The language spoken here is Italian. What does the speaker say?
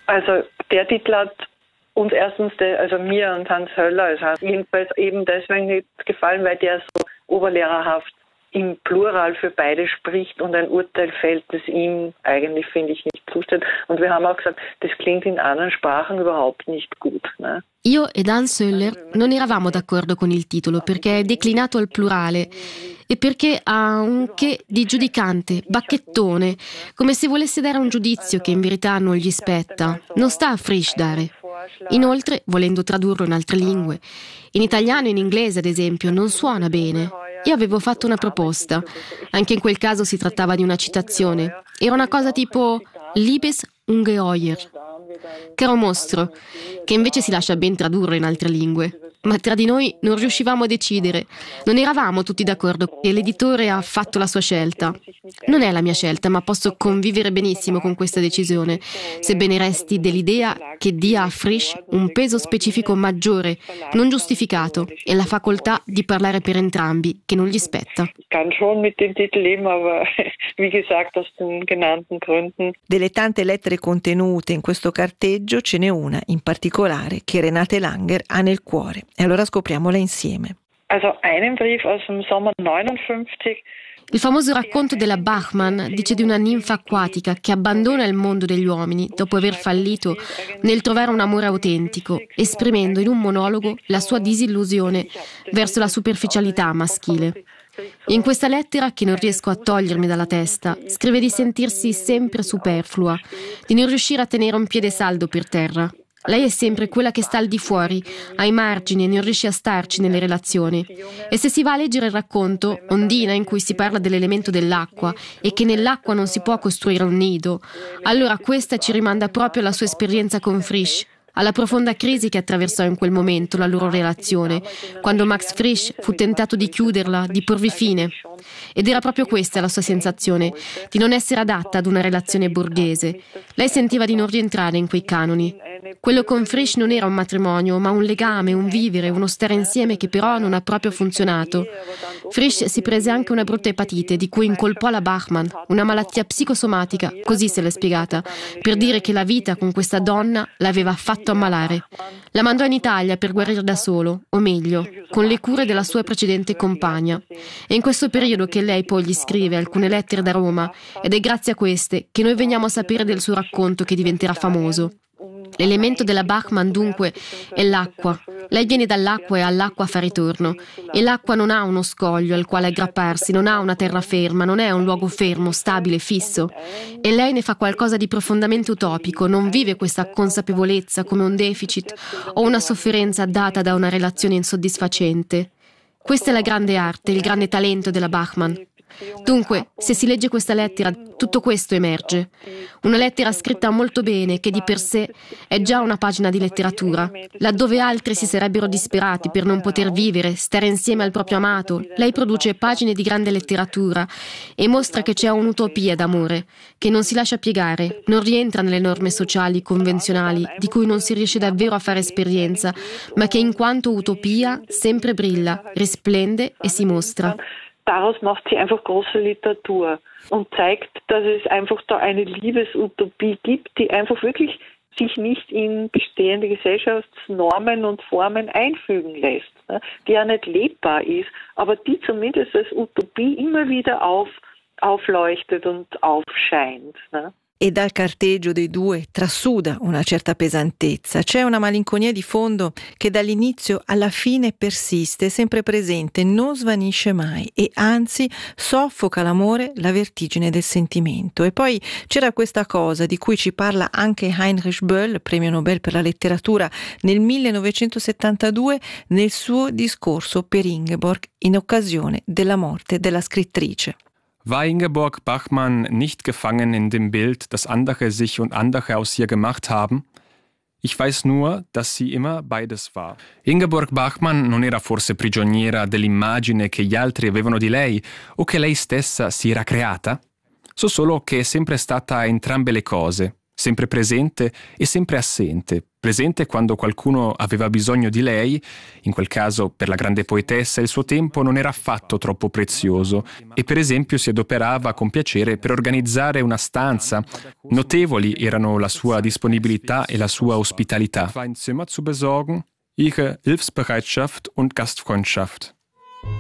Also der Titel hat uns erstens, also mir und Hans Höller, also jedenfalls eben deswegen nicht gefallen, weil der so oberlehrerhaft im Plural für beide spricht und ein Urteil fällt, das ihm eigentlich, finde ich, nicht zusteht. Und wir haben auch gesagt, das klingt in anderen Sprachen überhaupt nicht gut. Ne? Io ed Hans Höller non eravamo d'accordo con il titolo perché è declinato al plurale e perché ha un che di giudicante, bacchettone, come se volesse dare un giudizio che in verità non gli spetta. Non sta a Frisch dare. Inoltre, volendo tradurlo in altre lingue, in italiano e in inglese ad esempio, non suona bene. Io avevo fatto una proposta. Anche in quel caso si trattava di una citazione. Era una cosa tipo Liebes Ungeheuer. Caro mostro, che invece si lascia ben tradurre in altre lingue. Ma tra di noi non riuscivamo a decidere. Non eravamo tutti d'accordo e l'editore ha fatto la sua scelta. Non è la mia scelta, ma posso convivere benissimo con questa decisione, sebbene resti dell'idea che dia a Frisch un peso specifico maggiore, non giustificato, e la facoltà di parlare per entrambi, che non gli spetta. Kann schon mit dem Titel leben, aber wie gesagt, aus den genannten Gründen. Delle tante lettere contenute in questo carteggio ce n'è una in particolare che Renate Langer ha nel cuore. E allora scopriamola insieme. Also einen Brief aus dem Sommer 59. Il famoso racconto della Bachmann dice di una ninfa acquatica che abbandona il mondo degli uomini dopo aver fallito nel trovare un amore autentico, esprimendo in un monologo la sua disillusione verso la superficialità maschile. In questa lettera, che non riesco a togliermi dalla testa, scrive di sentirsi sempre superflua, di non riuscire a tenere un piede saldo per terra. Lei è sempre quella che sta al di fuori, ai margini e non riesce a starci nelle relazioni. E se si va a leggere il racconto, Ondina, in cui si parla dell'elemento dell'acqua e che nell'acqua non si può costruire un nido, allora questa ci rimanda proprio alla sua esperienza con Frisch, alla profonda crisi che attraversò in quel momento la loro relazione, quando Max Frisch fu tentato di chiuderla, di porvi fine. Ed era proprio questa la sua sensazione, di non essere adatta ad una relazione borghese. Lei sentiva di non rientrare in quei canoni. Quello con Frisch non era un matrimonio, ma un legame, un vivere, uno stare insieme che però non ha proprio funzionato. Frisch si prese anche una brutta epatite di cui incolpò la Bachmann, una malattia psicosomatica, così se l'è spiegata, per dire che la vita con questa donna l'aveva fatto ammalare. La mandò in Italia per guarire da solo, o meglio, con le cure della sua precedente compagna. È in questo periodo che lei poi gli scrive alcune lettere da Roma, ed è grazie a queste che noi veniamo a sapere del suo racconto che diventerà famoso. L'elemento della Bachmann dunque è l'acqua. Lei viene dall'acqua e all'acqua fa ritorno. E l'acqua non ha uno scoglio al quale aggrapparsi, non ha una terraferma, non è un luogo fermo, stabile, fisso. E lei ne fa qualcosa di profondamente utopico, non vive questa consapevolezza come un deficit o una sofferenza data da una relazione insoddisfacente. Questa è la grande arte, il grande talento della Bachmann. Dunque, se si legge questa lettera, tutto questo emerge. Una lettera scritta molto bene, che di per sé è già una pagina di letteratura. Laddove altri si sarebbero disperati per non poter vivere, stare insieme al proprio amato, lei produce pagine di grande letteratura e mostra che c'è un'utopia d'amore, che non si lascia piegare, non rientra nelle norme sociali convenzionali, di cui non si riesce davvero a fare esperienza, ma che in quanto utopia sempre brilla, risplende e si mostra. Daraus macht sie einfach große Literatur und zeigt, dass es einfach da eine Liebesutopie gibt, die einfach wirklich sich nicht in bestehende Gesellschaftsnormen und Formen einfügen lässt, die ja nicht lebbar ist, aber die zumindest als Utopie immer wieder aufleuchtet und aufscheint. E dal carteggio dei due trasuda una certa pesantezza. C'è una malinconia di fondo che dall'inizio alla fine persiste, sempre presente, non svanisce mai e anzi soffoca l'amore, la vertigine del sentimento. E poi c'era questa cosa di cui ci parla anche Heinrich Böll, premio Nobel per la letteratura nel 1972, nel suo discorso per Ingeborg in occasione della morte della scrittrice. War Ingeborg Bachmann nicht gefangen in dem Bild, das andere sich und andere aus ihr gemacht haben? Ich weiß nur, dass sie immer beides war. Ingeborg Bachmann non era forse prigioniera dell'immagine che gli altri avevano di lei o che lei stessa si era creata? So solo che è sempre stata entrambe le cose. sempre presente e sempre assente. Presente quando qualcuno aveva bisogno di lei, in quel caso per la grande poetessa il suo tempo non era affatto troppo prezioso e per esempio si adoperava con piacere per organizzare una stanza. Notevoli erano la sua disponibilità e la sua ospitalità. Ein Zimmer zu besorgen, ihre Hilfsbereitschaft und Gastfreundschaft.